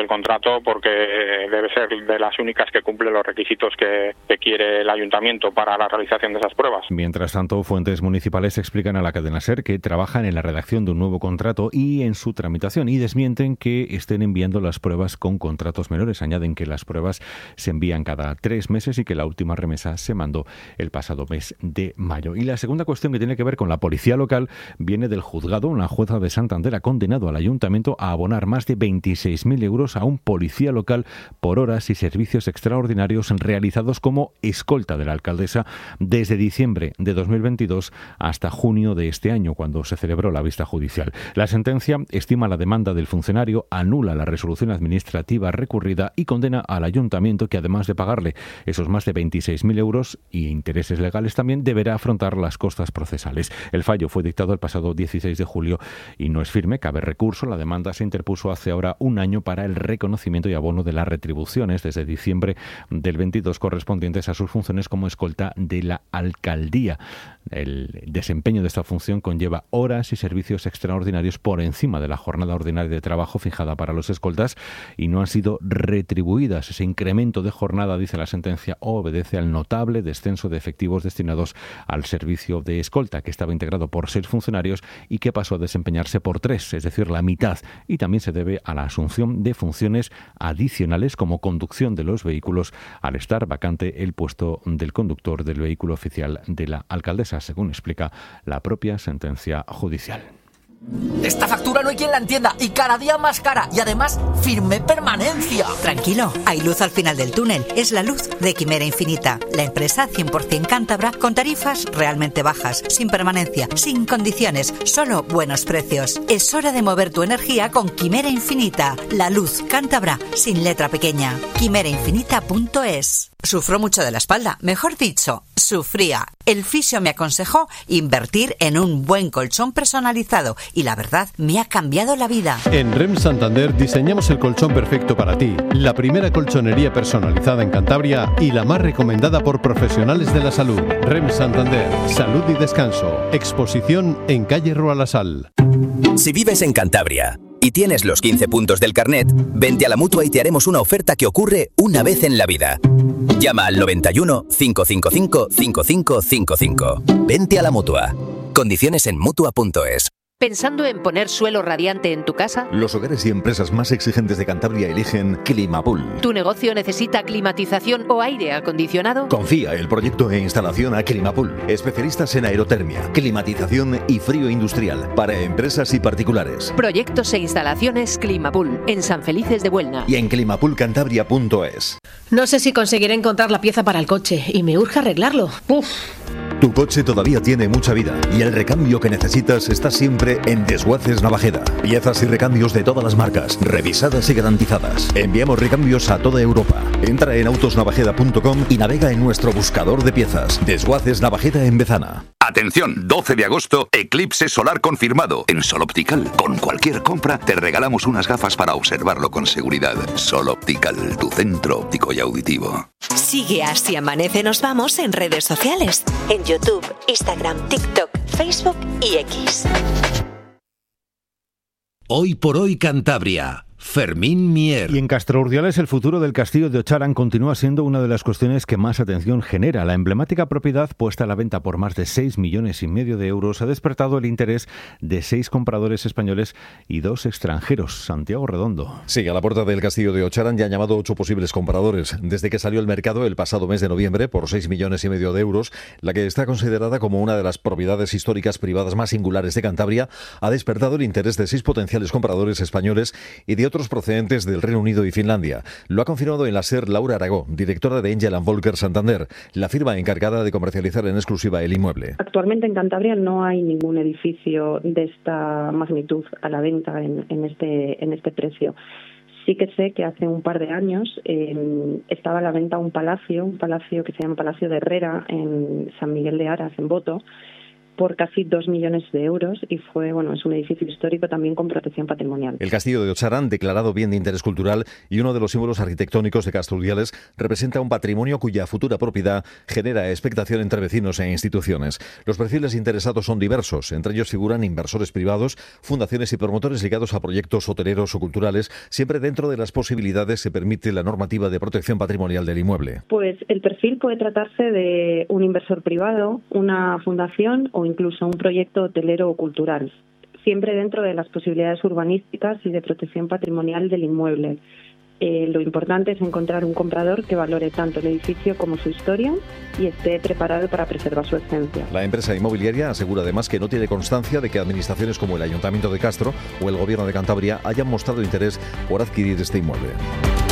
el contrato porque debe ser de las únicas que cumple los requisitos que quiere el ayuntamiento para la realización de esas pruebas. Mientras tanto, fuentes municipales explican a la cadena SER que trabajan en la redacción de un nuevo contrato y en su tramitación, y desmienten que estén enviando las pruebas con contratos menores. Añaden que las pruebas se envían cada 3 meses y que la última remesa se mandó el pasado mes de mayo. Y la segunda cuestión, que tiene que ver con la policía local, viene del juzgado. Una jueza de Santander ha condenado al ayuntamiento a abonar más de 26.000 euros a un policía local por horas y servicios extraordinarios realizados como escolta de la alcaldesa desde diciembre de 2022 hasta junio de este año, cuando se celebró la vista judicial. La sentencia estima la demanda del funcionario, anula la resolución administrativa recurrida y condena al ayuntamiento, que además de pagarle esos más de 26.000 euros y intereses legales, también deberá afrontar las costas procesales. El fallo fue dictado el pasado 16 de julio y no es firme, cabe recurso. La demanda se interpuso hace ahora un año para el reconocimiento y abono de las retribuciones desde diciembre del 22 correspondientes a sus funciones como escolta de la alcaldía. El desempeño de esta función conlleva horas y servicios extraordinarios por encima de la jornada ordinaria de trabajo fijada para los escoltas y no han sido retribuidas. Ese incremento de jornada, dice la sentencia, obedece al notable descenso de efectivos destinados al servicio de escolta, que estaba integrado por 6 funcionarios y que pasó a desempeñarse por 3, es decir, la mitad, y también se debe a la asunción de funciones adicionales como conducción de los vehículos al estar vacante el puesto del conductor del vehículo oficial de la alcaldesa, según explica la propia sentencia judicial. Esta factura no hay quien la entienda y cada día más cara y además firme permanencia. Tranquilo, hay luz al final del túnel. Es la luz de Quimera Infinita, la empresa 100% cántabra con tarifas realmente bajas, sin permanencia, sin condiciones, solo buenos precios. Es hora de mover tu energía con Quimera Infinita, la luz cántabra sin letra pequeña. quimerainfinita.es. Sufro mucho de la espalda, mejor dicho, sufría. El fisio me aconsejó invertir en un buen colchón personalizado y la verdad me ha cambiado la vida. En REM Santander diseñamos el colchón perfecto para ti, la primera colchonería personalizada en Cantabria y la más recomendada por profesionales de la salud. REM Santander, salud y descanso. Exposición en calle Rualasal. Si vives en Cantabria y tienes los 15 puntos del carnet, vente a la Mutua y te haremos una oferta que ocurre una vez en la vida. Llama al 91 555 5555. Vente a la Mutua. Condiciones en Mutua.es. ¿Pensando en poner suelo radiante en tu casa? Los hogares y empresas más exigentes de Cantabria eligen Climapool. ¿Tu negocio necesita climatización o aire acondicionado? Confía el proyecto e instalación a Climapool. Especialistas en aerotermia, climatización y frío industrial para empresas y particulares. Proyectos e instalaciones Climapool, en San Felices de Buelna. Y en climapoolcantabria.es. No sé si conseguiré encontrar la pieza para el coche y me urge arreglarlo. ¡Uf! Tu coche todavía tiene mucha vida y el recambio que necesitas está siempre en Desguaces Navajeda. Piezas y recambios de todas las marcas, revisadas y garantizadas. Enviamos recambios a toda Europa. Entra en autosnavajeda.com y navega en nuestro buscador de piezas. Desguaces Navajeda en Bezana. Atención, 12 de agosto, eclipse solar confirmado en Sol Optical. Con cualquier compra te regalamos unas gafas para observarlo con seguridad. Sol Optical, tu centro óptico y auditivo. Sigue a Si Amanece Nos Vamos en redes sociales. En YouTube, Instagram, TikTok, Facebook y X. Hoy por hoy Cantabria. Fermín Mier. Y en Castrurdiales el futuro del castillo de Ocharan continúa siendo una de las cuestiones que más atención genera. La emblemática propiedad, puesta a la venta por más de 6,5 millones de euros, ha despertado el interés de 6 compradores españoles y 2 extranjeros. Santiago Redondo. Sí, a la puerta del castillo de Ocharan ya han llamado 8 posibles compradores. Desde que salió al mercado el pasado mes de noviembre por 6,5 millones de euros, la que está considerada como una de las propiedades históricas privadas más singulares de Cantabria, ha despertado el interés de 6 potenciales compradores españoles y de otros procedentes del Reino Unido y Finlandia. Lo ha confirmado en la SER Laura Aragó, directora de Angel & Volker Santander, la firma encargada de comercializar en exclusiva el inmueble. Actualmente en Cantabria no hay ningún edificio de esta magnitud a la venta en este precio. Sí que sé que hace un par de años estaba a la venta un palacio que se llama Palacio de Herrera en San Miguel de Aras, en Boto, por casi 2 millones de euros y fue, es un edificio histórico también con protección patrimonial. El castillo de Ocharan, declarado bien de interés cultural y uno de los símbolos arquitectónicos de Castrurdiales, representa un patrimonio cuya futura propiedad genera expectación entre vecinos e instituciones. Los perfiles interesados son diversos, entre ellos figuran inversores privados, fundaciones y promotores ligados a proyectos hoteleros o culturales, siempre dentro de las posibilidades que permite la normativa de protección patrimonial del inmueble. Pues el perfil puede tratarse de un inversor privado, una fundación o incluso un proyecto hotelero o cultural, siempre dentro de las posibilidades urbanísticas y de protección patrimonial del inmueble. Lo importante es encontrar un comprador que valore tanto el edificio como su historia y esté preparado para preservar su esencia. La empresa inmobiliaria asegura además que no tiene constancia de que administraciones como el Ayuntamiento de Castro o el Gobierno de Cantabria hayan mostrado interés por adquirir este inmueble.